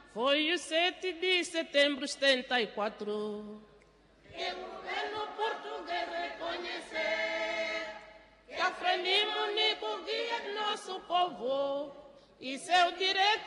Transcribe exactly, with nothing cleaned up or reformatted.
Foi o sete de setembro de setenta e quatro que o governo português reconhecer que a Frelimo único guia do nosso povo e seu direito